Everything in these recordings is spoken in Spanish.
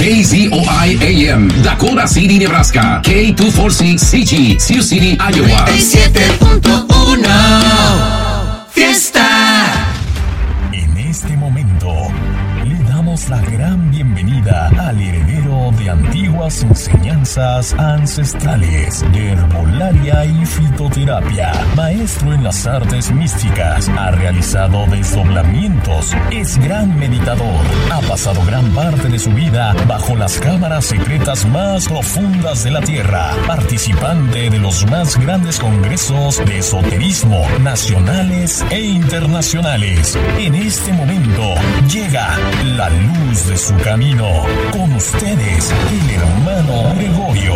KZOI AM, Dakota City, Nebraska. K246CG, Sioux City, Iowa. 97.1 Fiesta. En este momento le damos la gran bienvenida al heredero de antiguas enseñanzas ancestrales de herbolaria y fitoterapia, maestro en las artes místicas, ha realizado desdoblamientos, es gran meditador, ha pasado gran parte de su vida bajo las cámaras secretas más profundas de la tierra, participante de los más grandes congresos de esoterismo nacionales e internacionales. En este momento llega la luz de su camino. Con ustedes, el hermano Gregorio.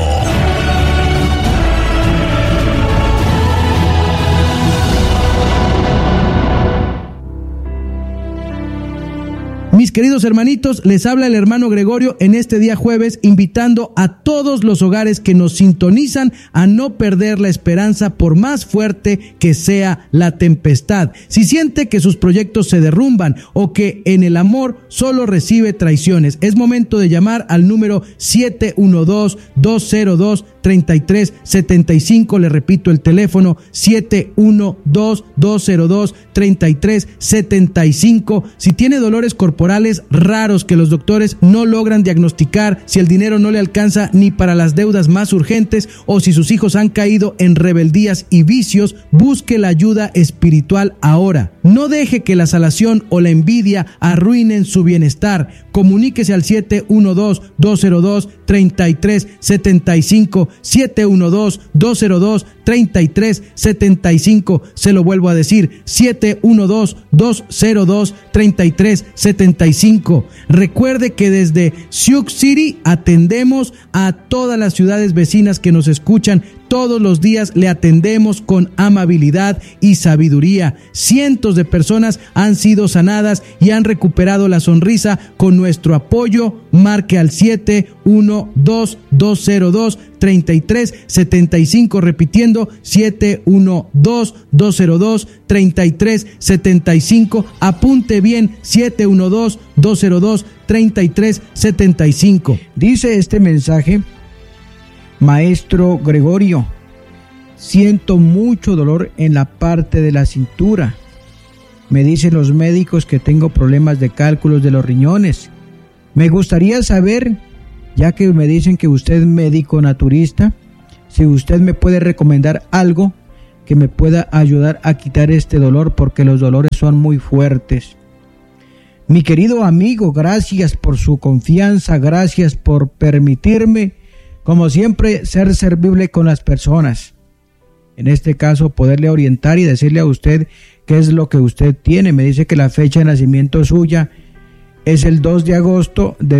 Mis queridos hermanitos, les habla el hermano Gregorio en este día jueves, invitando a todos los hogares que nos sintonizan a no perder la esperanza por más fuerte que sea la tempestad. Si siente que sus proyectos se derrumban o que en el amor solo recibe traiciones, es momento de llamar al número 712-202-3375. Le repito el teléfono, 712-202-3375. Si tiene dolores corporales raros que los doctores no logran diagnosticar, si el dinero no le alcanza ni para las deudas más urgentes o si sus hijos han caído en rebeldías y vicios, busque la ayuda espiritual ahora. No deje que la salación o la envidia arruinen su bienestar. Comuníquese al 712-202-3375, 712-202-3375. Se lo vuelvo a decir, 712-202-3375. Recuerde que desde Sioux City atendemos a todas las ciudades vecinas que nos escuchan. Todos los días le atendemos con amabilidad y sabiduría. Cientos de personas han sido sanadas y han recuperado la sonrisa con nuestro apoyo. Marque al 712-202-3375, repitiendo 712-202-3375. Apunte bien, 712-202-3375. Dice este mensaje: Maestro Gregorio, siento mucho dolor en la parte de la cintura. Me dicen los médicos que tengo problemas de cálculos de los riñones. Me gustaría saber, ya que me dicen que usted es médico naturista, si usted me puede recomendar algo que me pueda ayudar a quitar este dolor, porque los dolores son muy fuertes. Mi querido amigo, gracias por su confianza, gracias por permitirme, como siempre, ser servible con las personas. En este caso, poderle orientar y decirle a usted qué es lo que usted tiene. Me dice que la fecha de nacimiento suya es el 2 de agosto de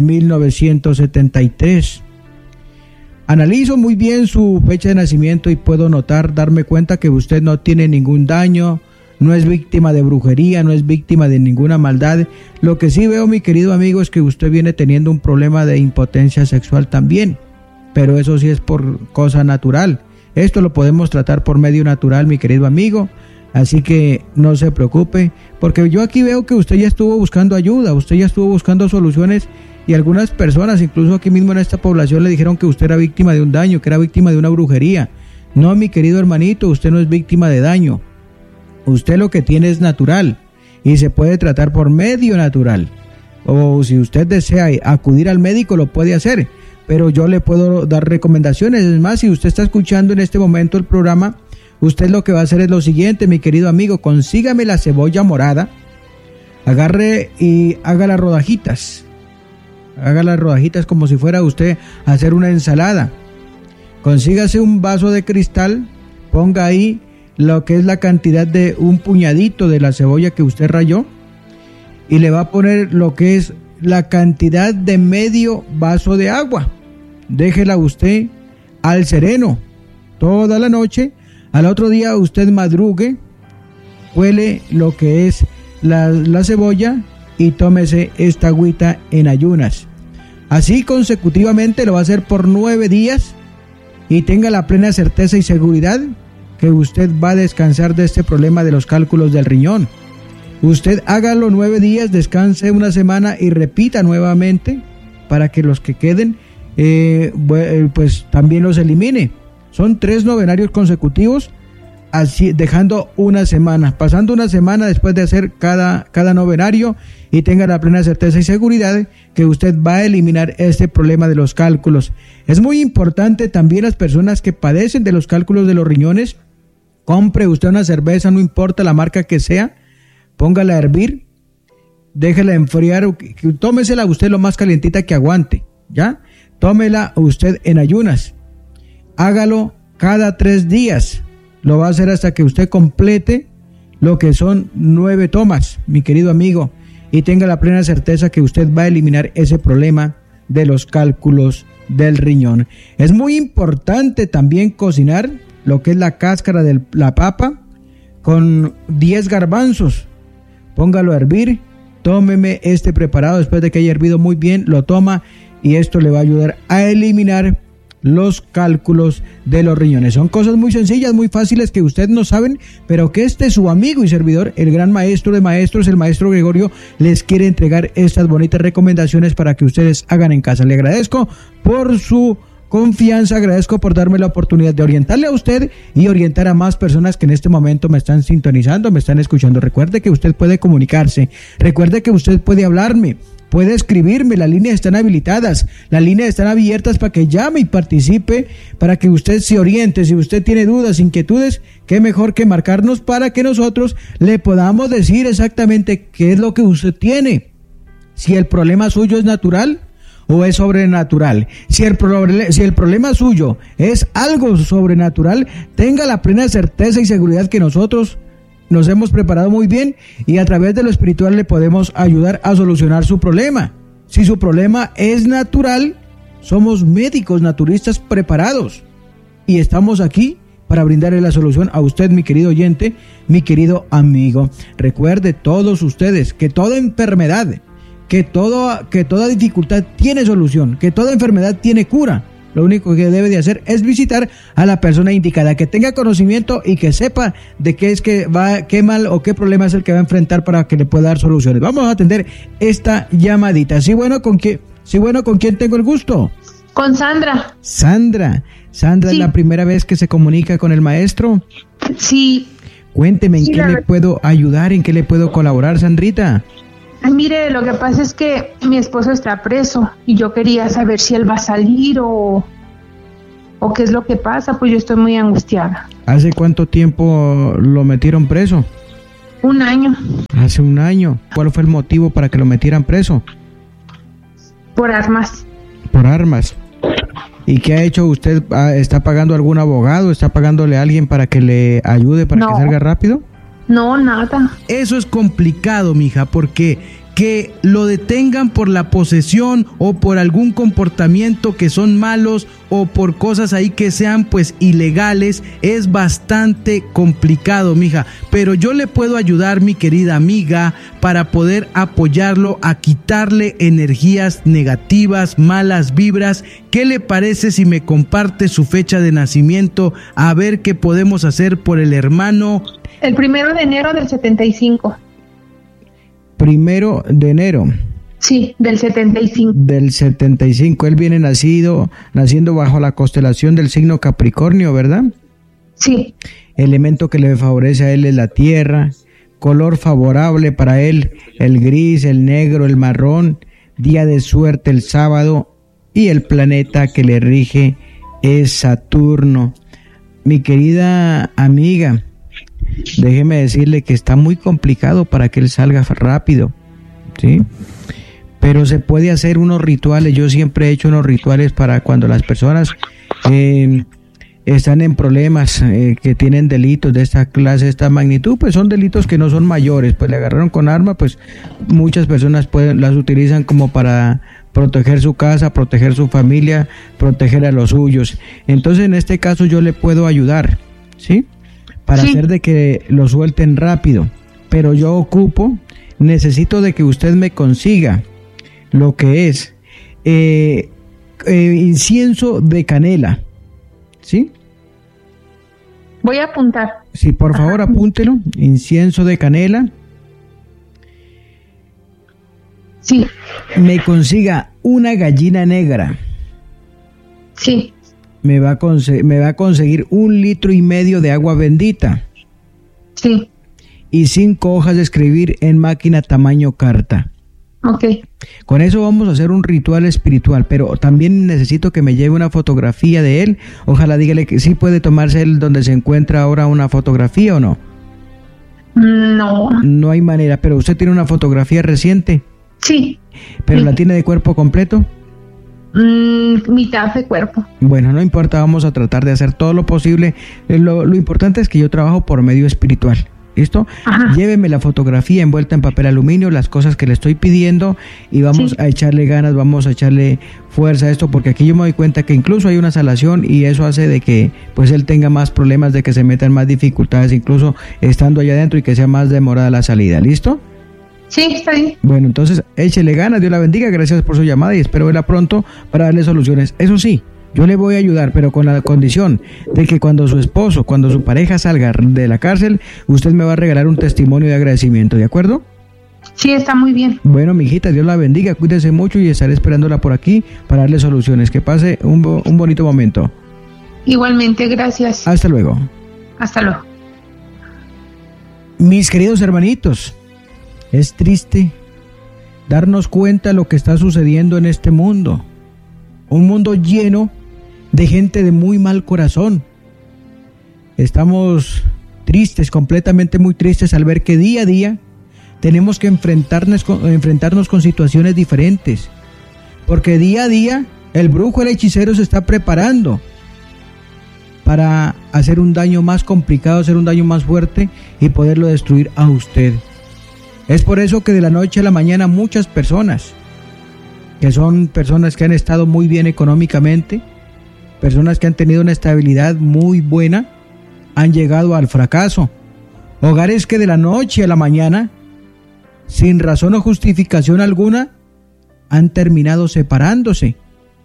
1973. Analizo muy bien su fecha de nacimiento y puedo darme cuenta que usted no tiene ningún daño, no es víctima de brujería, no es víctima de ninguna maldad. Lo que sí veo, mi querido amigo, es que usted viene teniendo un problema de impotencia sexual también. Pero eso sí es por cosa natural. Esto lo podemos tratar por medio natural, mi querido amigo. Así que no se preocupe, porque yo aquí veo que usted ya estuvo buscando ayuda, usted ya estuvo buscando soluciones, y algunas personas, incluso aquí mismo en esta población, le dijeron que usted era víctima de un daño, que era víctima de una brujería. No, mi querido hermanito, usted no es víctima de daño. Usted lo que tiene es natural y se puede tratar por medio natural. O si usted desea acudir al médico, lo puede hacer. Pero yo le puedo dar recomendaciones. Es más, si usted está escuchando en este momento el programa, usted lo que va a hacer es lo siguiente, mi querido amigo: consígame la cebolla morada, agarre y haga las rodajitas. Haga las rodajitas como si fuera usted a hacer una ensalada. Consígase un vaso de cristal, ponga ahí lo que es la cantidad de un puñadito de la cebolla que usted rayó, y le va a poner lo que es la cantidad de medio vaso de agua. Déjela usted al sereno toda la noche. Al otro día usted madrugue, huele lo que es la cebolla y tómese esta agüita en ayunas. Así consecutivamente lo va a hacer por 9 días y tenga la plena certeza y seguridad que usted va a descansar de este problema de los cálculos del riñón. Usted hágalo 9 días, descanse una semana y repita nuevamente para que los que queden, pues también los elimine. Son 3 novenarios consecutivos, así dejando una semana, pasando una semana después de hacer cada novenario, y tenga la plena certeza y seguridad que usted va a eliminar este problema de los cálculos. Es muy importante también las personas que padecen de los cálculos de los riñones. Compre usted una cerveza, no importa la marca que sea, póngala a hervir, déjela enfriar, tómesela usted lo más calientita que aguante, ¿ya? Tómela usted en ayunas, hágalo cada 3 días, lo va a hacer hasta que usted complete lo que son 9 tomas, mi querido amigo, y tenga la plena certeza que usted va a eliminar ese problema de los cálculos del riñón. Es muy importante también cocinar lo que es la cáscara de la papa con 10 garbanzos, póngalo a hervir, tómeme este preparado después de que haya hervido muy bien, lo toma y esto le va a ayudar a eliminar los cálculos de los riñones. Son cosas muy sencillas, muy fáciles que ustedes no saben, pero que su amigo y servidor, el gran maestro de maestros, el maestro Gregorio, les quiere entregar estas bonitas recomendaciones para que ustedes hagan en casa. Le agradezco por su confianza, agradezco por darme la oportunidad de orientarle a usted y orientar a más personas que en este momento me están sintonizando, me están escuchando. Recuerde que usted puede comunicarse, recuerde que usted puede hablarme, puede escribirme, las líneas están habilitadas, las líneas están abiertas para que llame y participe, para que usted se oriente. Si usted tiene dudas, inquietudes, qué mejor que marcarnos para que nosotros le podamos decir exactamente qué es lo que usted tiene, si el problema suyo es natural o es sobrenatural. Si el problema suyo es algo sobrenatural, tenga la plena certeza y seguridad que nosotros nos hemos preparado muy bien y a través de lo espiritual le podemos ayudar a solucionar su problema. Si su problema es natural, somos médicos naturistas preparados y estamos aquí para brindarle la solución a usted, mi querido oyente, mi querido amigo. Recuerde, todos ustedes, que toda enfermedad, que toda dificultad tiene solución, que toda enfermedad tiene cura. Lo único que debe de hacer es visitar a la persona indicada, que tenga conocimiento y que sepa de qué es que va, qué mal o qué problema es el que va a enfrentar para que le pueda dar soluciones. Vamos a atender esta llamadita. ¿Sí, ¿con quién tengo el gusto? Con Sandra. Sandra, sí. ¿Es la primera vez que se comunica con el maestro? Sí. Cuénteme, ¿en qué le puedo ayudar? ¿En qué le puedo colaborar, Sandrita? Mire, lo que pasa es que mi esposo está preso y yo quería saber si él va a salir o qué es lo que pasa, pues yo estoy muy angustiada. ¿Hace cuánto tiempo lo metieron preso? 1 año. Hace 1 año. ¿Cuál fue el motivo para que lo metieran preso? Por armas. Por armas. ¿Y qué ha hecho usted? ¿Está pagando algún abogado? ¿Está pagándole a alguien para que le ayude para que salga rápido? No, nada. Eso es complicado, mija, porque que lo detengan por la posesión o por algún comportamiento que son malos o por cosas ahí que sean pues ilegales es bastante complicado, mija, pero yo le puedo ayudar, mi querida amiga, para poder apoyarlo a quitarle energías negativas, malas vibras. ¿Qué le parece si me comparte su fecha de nacimiento a ver qué podemos hacer por el hermano? El 1 de enero del 75. 1 de enero. Sí, del 75. Del 75. Él viene naciendo bajo la constelación del signo Capricornio, ¿verdad? Sí. Elemento que le favorece a él es la tierra. Color favorable para él, el gris, el negro, el marrón. Día de suerte, el sábado. Y el planeta que le rige es Saturno. Mi querida amiga, déjeme decirle que está muy complicado para que él salga rápido, ¿sí? Pero se puede hacer unos rituales. Yo siempre he hecho unos rituales para cuando las personas están en problemas, que tienen delitos de esta clase, de esta magnitud, pues son delitos que no son mayores, pues le agarraron con arma, pues muchas personas las utilizan como para proteger su casa, proteger su familia, proteger a los suyos. Entonces en este caso yo le puedo ayudar, ¿sí? Para hacer de que lo suelten rápido, pero yo necesito de que usted me consiga lo que es incienso de canela, ¿sí? Voy a apuntar. Sí, por favor, apúntelo, incienso de canela. Sí. Me consiga una gallina negra. Sí. Me va a conseguir 1,5 litros de agua bendita. Sí. Y 5 hojas de escribir en máquina tamaño carta. Ok. Con eso vamos a hacer un ritual espiritual, pero también necesito que me lleve una fotografía de él. Ojalá dígale que sí puede tomarse él donde se encuentra ahora una fotografía o no. No. No hay manera, pero usted tiene una fotografía reciente. Sí. ¿Pero sí. la tiene de cuerpo completo? Mitad de cuerpo. Bueno, no importa, vamos a tratar de hacer todo lo posible. Lo importante es que yo trabajo por medio espiritual. ¿Listo? Ajá. Lléveme la fotografía envuelta en papel aluminio, las cosas que le estoy pidiendo y vamos a echarle ganas, vamos a echarle fuerza a esto, porque aquí yo me doy cuenta que incluso hay una salación y eso hace de que pues él tenga más problemas, de que se metan más dificultades, incluso estando allá adentro y que sea más demorada la salida. ¿Listo? Sí, está bien. Bueno, entonces échele ganas, Dios la bendiga, gracias por su llamada y espero verla pronto para darle soluciones. Eso sí, yo le voy a ayudar, pero con la condición de que cuando su pareja salga de la cárcel, usted me va a regalar un testimonio de agradecimiento, ¿de acuerdo? Sí, está muy bien. Bueno, mijita, Dios la bendiga, cuídese mucho y estaré esperándola por aquí para darle soluciones. Que pase un bonito momento. Igualmente, gracias. Hasta luego. Hasta luego. Mis queridos hermanitos, es triste darnos cuenta de lo que está sucediendo en este mundo. Un mundo lleno de gente de muy mal corazón. Estamos tristes, completamente muy tristes al ver que día a día tenemos que enfrentarnos con situaciones diferentes. Porque día a día el brujo, el hechicero se está preparando para hacer un daño más complicado, hacer un daño más fuerte y poderlo destruir a usted. Es por eso que de la noche a la mañana muchas personas, que son personas que han estado muy bien económicamente, personas que han tenido una estabilidad muy buena, han llegado al fracaso. Hogares que de la noche a la mañana, sin razón o justificación alguna, han terminado separándose.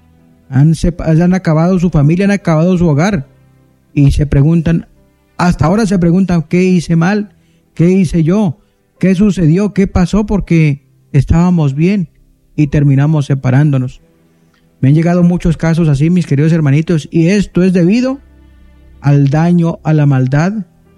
Han acabado su familia, han acabado su hogar. Y se preguntan, hasta ahora se preguntan, ¿qué hice mal? ¿Qué hice yo? ¿Qué sucedió? ¿Qué pasó? Porque estábamos bien y terminamos separándonos. Me han llegado muchos casos así, mis queridos hermanitos, y esto es debido al daño, a la maldad,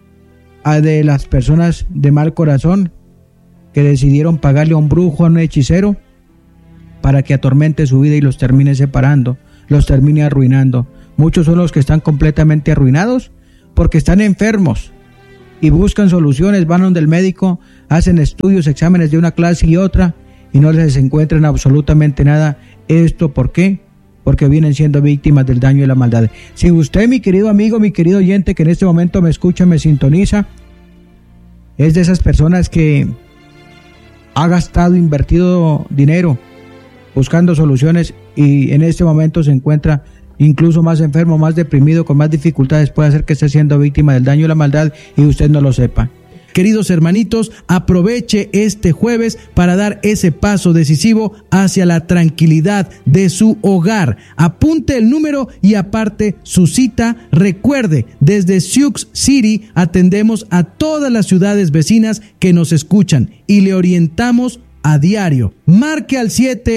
de las personas de mal corazón que decidieron pagarle a un brujo, a un hechicero, para que atormente su vida y los termine separando, los termine arruinando. Muchos son los que están completamente arruinados porque están enfermos y buscan soluciones, van donde el médico, hacen estudios, exámenes de una clase y otra y no les encuentran absolutamente nada. ¿Esto por qué? Porque vienen siendo víctimas del daño y la maldad. Si usted, mi querido amigo, mi querido oyente que en este momento me escucha, me sintoniza, es de esas personas que ha gastado, invertido dinero buscando soluciones y en este momento se encuentra incluso más enfermo, más deprimido, con más dificultades, puede ser que esté siendo víctima del daño y la maldad y usted no lo sepa. Queridos hermanitos, aproveche este jueves para dar ese paso decisivo hacia la tranquilidad de su hogar. Apunte el número y aparte su cita. Recuerde, desde Sioux City atendemos a todas las ciudades vecinas que nos escuchan y le orientamos a diario. Marque al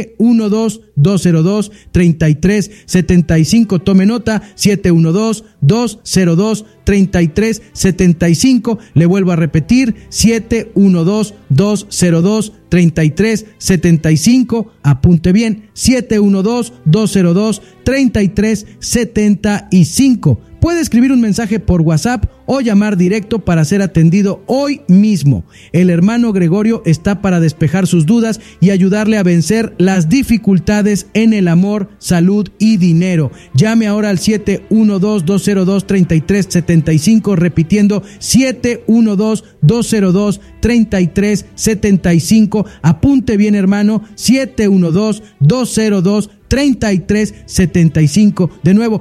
712-202-3375. Tome nota, 712-202-3375. Le vuelvo a repetir, 712-202-3375. Apunte bien, 712-202-3375. Puede escribir un mensaje por WhatsApp o llamar directo para ser atendido hoy mismo. El hermano Gregorio está para despejar sus dudas y ayudarle a vencer las dificultades en el amor, salud y dinero. Llame ahora al 712-202-3375, repitiendo 712-202-3375. Apunte bien, hermano, 712-202-3375. De nuevo,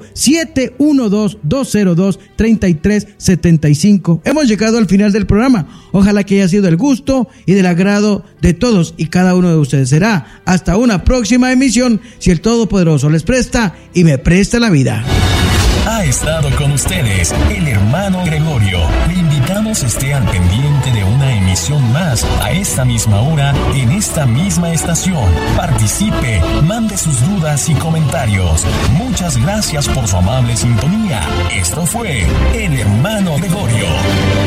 712-202-3375. Hemos llegado al final del programa. Ojalá que haya sido del gusto y del agrado de todos y cada uno de ustedes. Será hasta una próxima emisión, si el Todopoderoso les presta y me presta la vida. Ha estado con ustedes el hermano Gregorio. Le invitamos Esperamos esté al pendiente de una emisión más a esta misma hora en esta misma estación. Participe, mande sus dudas y comentarios. Muchas gracias por su amable sintonía. Esto fue El Hermano Gregorio.